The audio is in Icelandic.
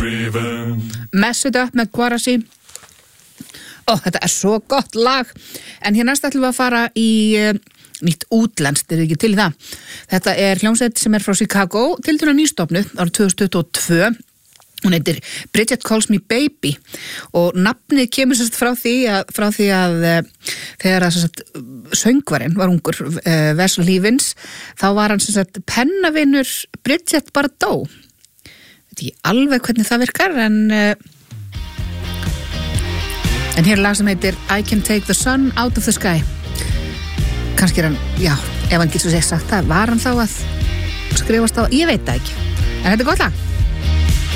Mess It Up með Guaraci. Þetta svo gott lag. En hér næst ætlum við að fara í nýtt útlenskt, ekki til í það. Þetta hljómsveit sem frá Chicago, tiltölulega nýstofnuð árið 2022. Hún heitir Bridget Calls Me Baby og nafnið kemur frá því að þegar söngvarinn var ungur, Wes Levins, þá var hann pennavinur Bridget Bardot. Veit ekki alveg hvernig það virkar, en hér lag sem heitir I Can Take the Sun Out of the Sky. Kannski hann, ef hann getur sagt það, var hann þá að skrifast á, ég veit það ekki. En þetta gott lag.